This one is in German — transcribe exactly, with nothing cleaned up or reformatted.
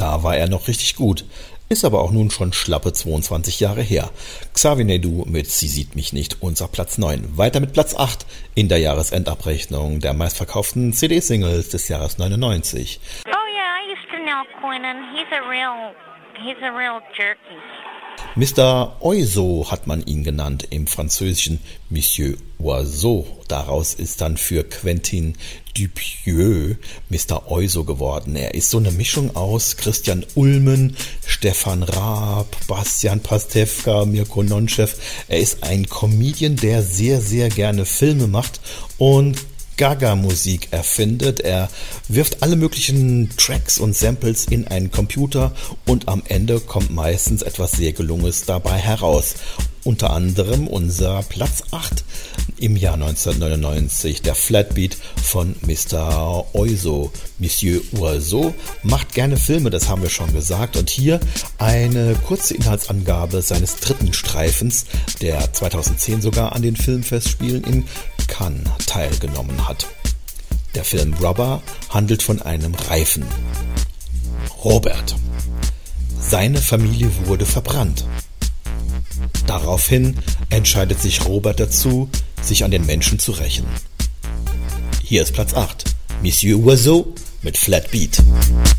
Da war er noch richtig gut. Ist aber auch nun schon schlappe zweiundzwanzig Jahre her. Xavier Naidoo mit Sie sieht mich nicht, unser Platz neun. Weiter mit Platz acht in der Jahresendabrechnung der meistverkauften C D-Singles des Jahres neunundneunzig. Oh yeah, I used to know Quentin. He's a real, he's a real jerky. Mister Oizo hat man ihn genannt, im Französischen Monsieur Oizo. Daraus ist dann für Quentin Dupieux Mister Oizo geworden. Er ist so eine Mischung aus Christian Ulmen, Stefan Raab, Bastian Pastewka, Mirko Nonchev. Er ist ein Comedian, der sehr, sehr gerne Filme macht und Gaga-Musik erfindet. Er wirft alle möglichen Tracks und Samples in einen Computer und am Ende kommt meistens etwas sehr Gelungenes dabei heraus. Unter anderem unser Platz acht im Jahr neunzehnhundertneunundneunzig, der Flatbeat von Mister Oizo. Monsieur Oizo macht gerne Filme, das haben wir schon gesagt. Und hier eine kurze Inhaltsangabe seines dritten Streifens, der zweitausendzehn sogar an den Filmfestspielen in Cannes teilgenommen hat. Der Film Rubber handelt von einem Reifen. Robert. Seine Familie wurde verbrannt. Daraufhin entscheidet sich Robert dazu, sich an den Menschen zu rächen. Hier ist Platz acht. Monsieur Oizo mit Flatbeat.